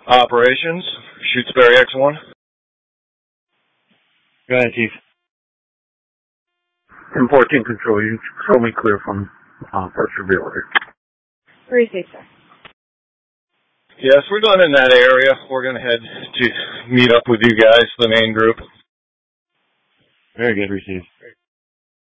Operations, Shutesbury X1. Go ahead, Chief. 1014 Control, you show me clear from first reveal order. Received, sir. Yes, we're done in that area. We're going to head to meet up with you guys, the main group. Very good, received.